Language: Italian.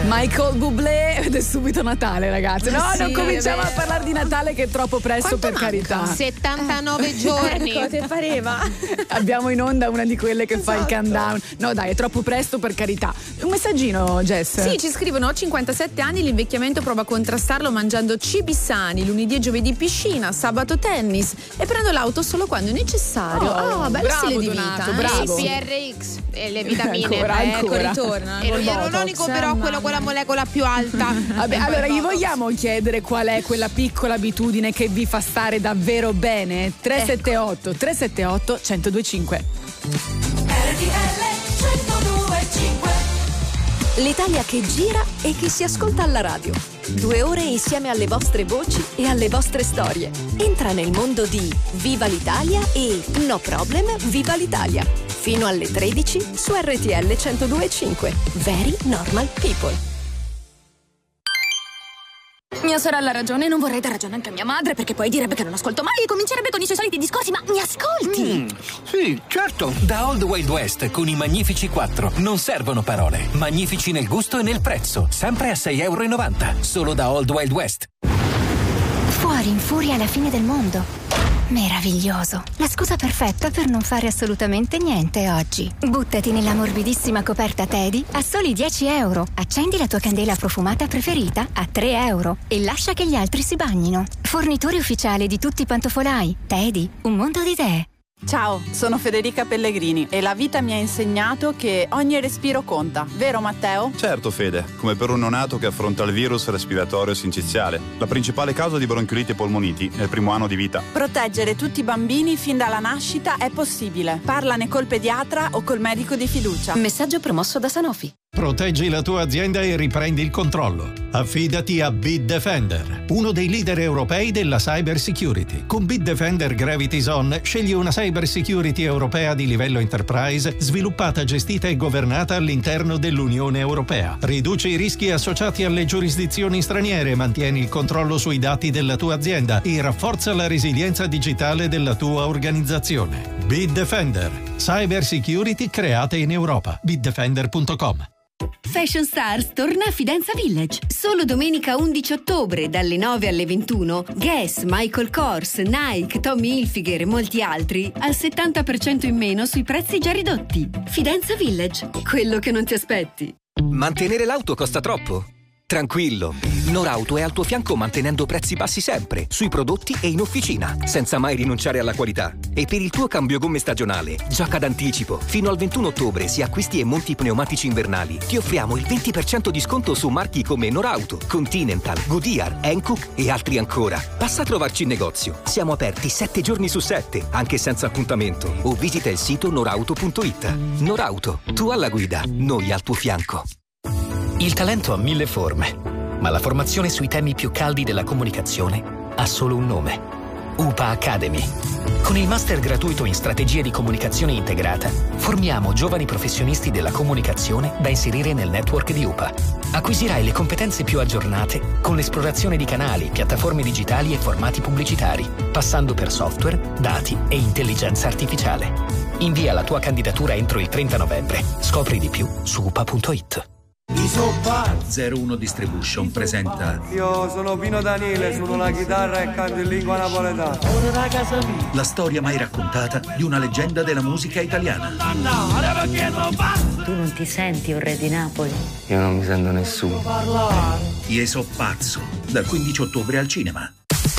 Michael Bublé ed è subito Natale, ragazzi. No, Sì, non cominciamo a parlare di Natale che è troppo presto. Quanto per manca? carità. 79 giorni. Ecco, te pareva? Abbiamo in onda una di quelle che fa il Esatto. countdown. No, dai, è troppo presto, per carità. Un messaggino, Jess. Sì, ci scrivono: ho 57 anni, l'invecchiamento provo a contrastarlo mangiando cibi sani, lunedì e giovedì piscina, sabato tennis e prendo l'auto solo quando è necessario. Oh, bello bravo, stile di Donato, vita. bravo. PRX e le vitamine. Ancora. Ritorna. E lo Col ialuronico Botox, però mamma quello con la mia. molecola più alta. Vabbè, allora gli vogliamo chiedere qual è quella piccola abitudine che vi fa stare davvero bene? 378 1025. L'Italia che gira e che si ascolta alla radio. 2 ore insieme alle vostre voci e alle vostre storie. Entra nel mondo di Viva l'Italia e No Problem Viva l'Italia. Fino alle 13 su RTL 102.5. Very Normal People. Mia sorella ha ragione, non vorrei dar ragione anche a mia madre, perché poi direbbe che non ascolto mai e comincerebbe con i suoi soliti discorsi. Ma mi ascolti? Sì, certo. Da Old Wild West con i Magnifici 4 non servono parole. Magnifici nel gusto e nel prezzo. Sempre a €6,90. Solo da Old Wild West. Fuori in furia alla fine del mondo. Meraviglioso. La scusa perfetta per non fare assolutamente niente oggi. Buttati nella morbidissima coperta Teddy a soli €10. Accendi la tua candela profumata preferita a €3 e lascia che gli altri si bagnino. Fornitore ufficiale di tutti i pantofolai. Teddy, un mondo di idee. Ciao, sono Federica Pellegrini e la vita mi ha insegnato che ogni respiro conta, vero Matteo? Certo Fede, come per un neonato che affronta il virus respiratorio sinciziale, la principale causa di bronchioliti e polmoniti nel primo anno di vita. Proteggere tutti i bambini fin dalla nascita è possibile. Parlane col pediatra o col medico di fiducia. Messaggio promosso da Sanofi. Proteggi la tua azienda e riprendi il controllo. Affidati a Bitdefender, uno dei leader europei della cyber security. Con Bitdefender Gravity Zone scegli una cyber security europea di livello enterprise, sviluppata, gestita e governata all'interno dell'Unione Europea. Riduci i rischi associati alle giurisdizioni straniere, mantieni il controllo sui dati della tua azienda e rafforza la resilienza digitale della tua organizzazione. Bitdefender, cyber security create in Europa. Bitdefender.com. Fashion Stars torna a Fidenza Village. Solo domenica 11 ottobre dalle 9 alle 21. Guess, Michael Kors, Nike, Tommy Hilfiger e molti altri al 70% in meno sui prezzi già ridotti. Fidenza Village, quello che non ti aspetti. Mantenere l'auto costa troppo? Tranquillo, Norauto è al tuo fianco mantenendo prezzi bassi sempre, sui prodotti e in officina, senza mai rinunciare alla qualità. E per il tuo cambio gomme stagionale, gioca d'anticipo. Fino al 21 ottobre, se acquisti e monti pneumatici invernali, ti offriamo il 20% di sconto su marchi come Norauto, Continental, Goodyear, Hankook e altri ancora. Passa a trovarci in negozio. Siamo aperti 7 giorni su 7, anche senza appuntamento. O visita il sito norauto.it. Norauto, tu alla guida, noi al tuo fianco. Il talento ha 1000 forme, ma la formazione sui temi più caldi della comunicazione ha solo un nome: UPA Academy. Con il master gratuito in strategie di comunicazione integrata, formiamo giovani professionisti della comunicazione da inserire nel network di UPA. Acquisirai le competenze più aggiornate con l'esplorazione di canali, piattaforme digitali e formati pubblicitari, passando per software, dati e intelligenza artificiale. Invia la tua candidatura entro il 30 novembre. Scopri di più su upa.it. 01 Distribution presenta Io sono Pino Daniele, suono la chitarra e canto in lingua napoletana. la storia mai raccontata di una leggenda della musica italiana. Tu non ti senti un re di Napoli? Io non mi sento nessuno. Io so pazzo, dal 15 ottobre al cinema.